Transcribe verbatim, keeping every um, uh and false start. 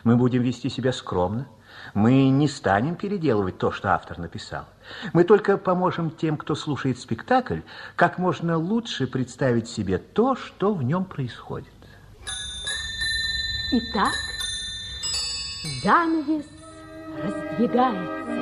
Мы будем вести себя скромно. Мы не станем переделывать то, что автор написал. Мы только поможем тем, кто слушает спектакль, как можно лучше представить себе то, что в нем происходит. Итак, занавес раздвигается.